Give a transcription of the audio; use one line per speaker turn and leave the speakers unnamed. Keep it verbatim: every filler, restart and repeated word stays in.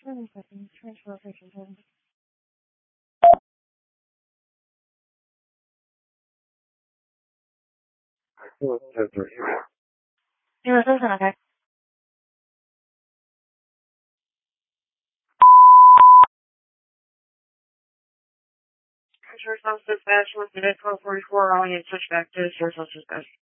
Seven seconds. Transfer location ten. Zero seven, okay. Transfer South Dispatch with the twelve forty-four on your switch back to Source Dispatch.